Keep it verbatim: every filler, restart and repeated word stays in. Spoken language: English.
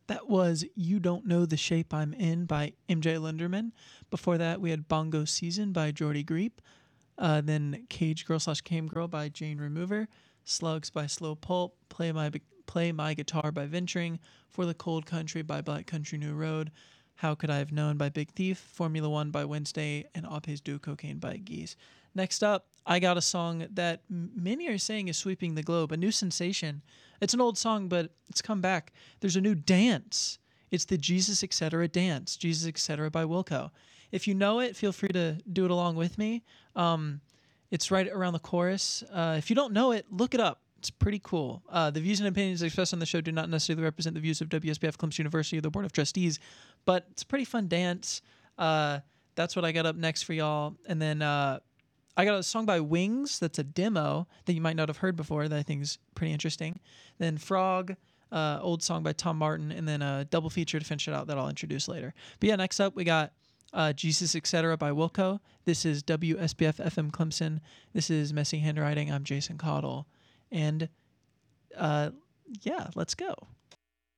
That was You Don't Know the Shape I'm In by M J Linderman. Before that, we had Bongo Season by Jordy Greep. Uh, then Cage Girl slash Came Girl by Jane Remover. Slugs by Slow Pulp. Play My Play My Guitar by Venturing. For the Cold Country by Black Country New Road. How Could I Have Known by Big Thief. Formula One by Wednesday. And Opes Do Cocaine by Geese. Next up, I got a song that many are saying is sweeping the globe, a new sensation. It's an old song, but it's come back. There's a new dance. It's the Jesus Etc. dance, Jesus Etc. by Wilco. If you know it, feel free to do it along with me. Um, it's right around the chorus. Uh, if you don't know it, look it up. It's pretty cool. Uh, the views and opinions expressed on the show do not necessarily represent the views of W S B F Clemson University or the Board of Trustees, but it's a pretty fun dance. Uh, that's what I got up next for y'all. And then uh, I got a song by Wings that's a demo that you might not have heard before that I think is pretty interesting. Then Frog, uh, old song by Tom Martin, and then a double feature to finish it out that I'll introduce later. But yeah, next up we got uh, Jesus Etc. by Wilco. This is W S B F F M Clemson. This is Messy Handwriting. I'm Jason Cottle. And uh, yeah, let's go.